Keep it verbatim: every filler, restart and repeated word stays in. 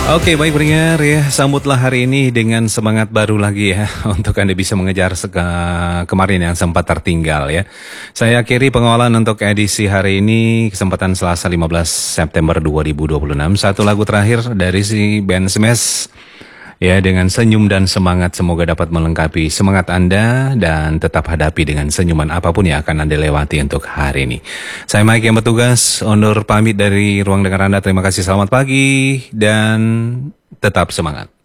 Oke, baik pendengar ya, sambutlah hari ini dengan semangat baru lagi ya untuk Anda bisa mengejar seka- kemarin yang sempat tertinggal ya. Saya akhiri pengawalan untuk edisi hari ini, kesempatan Selasa lima belas September dua ribu dua puluh enam. Satu lagu terakhir dari si band Smash ya, dengan senyum dan semangat, semoga dapat melengkapi semangat Anda dan tetap hadapi dengan senyuman apapun yang akan Anda lewati untuk hari ini. Saya Mike yang bertugas, undur pamit dari ruang dengar Anda. Terima kasih, selamat pagi dan tetap semangat.